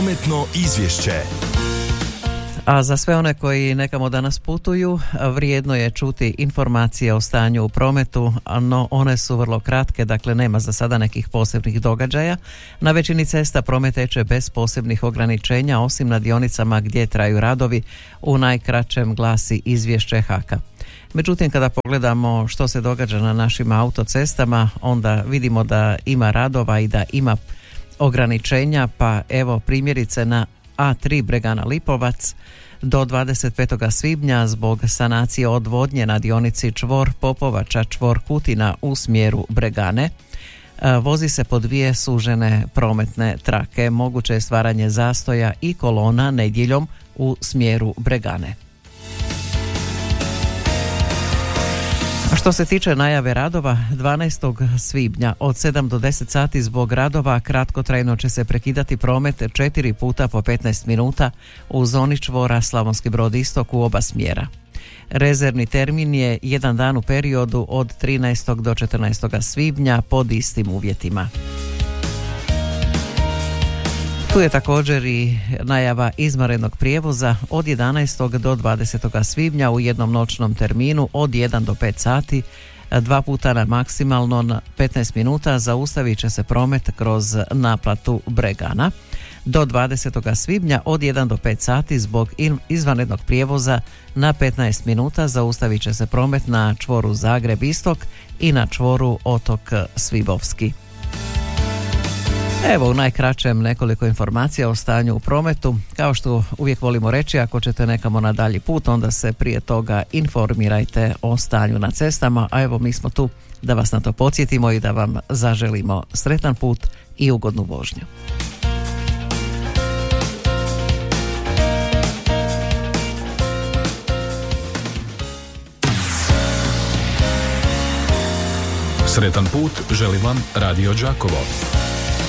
Prometno izvješće. A za sve one koji nekamo danas putuju, vrijedno je čuti informacije o stanju u prometu, no one su vrlo kratke, dakle nema za sada nekih posebnih događaja. Na većini cesta promet teče bez posebnih ograničenja, osim na dionicama gdje traju radovi, u najkraćem glasi izvješće HAK-a. Međutim, kada pogledamo što se događa na našim autocestama, onda vidimo da ima radova i da ima ograničenja, pa evo primjerice na A3 Bregana Lipovac do 25. svibnja zbog sanacije odvodnje na dionici čvor Popovača čvor Kutina u smjeru Bregane. Vozi se po dvije sužene prometne trake. Moguće je stvaranje zastoja i kolona nedjeljom u smjeru Bregane. Što se tiče najave radova, 12. svibnja od 7 do 10 sati zbog radova kratkotrajno će se prekidati promet 4 puta po 15 minuta u zoni čvora Slavonski Brod istok u oba smjera. Rezervni termin je jedan dan u periodu od 13. do 14. svibnja pod istim uvjetima. Tu je također i najava izvanrednog prijevoza od 11. do 20. svibnja u jednom noćnom terminu od 1 do 5 sati, 2 puta na maksimalno 15 minuta zaustavit će se promet kroz naplatu Bregana. Do 20. svibnja od 1 do 5 sati zbog izvanrednog prijevoza na 15 minuta zaustavit će se promet na čvoru Zagreb istok i na čvoru Otok Svibovski. Evo u najkraćem nekoliko informacija o stanju u prometu. Kao što uvijek volimo reći, ako ćete nekamo na dalji put, onda se prije toga informirajte o stanju na cestama, a evo mi smo tu da vas na to podsjetimo i da vam zaželimo sretan put i ugodnu vožnju. Sretan put želi vam Radio Đakovo.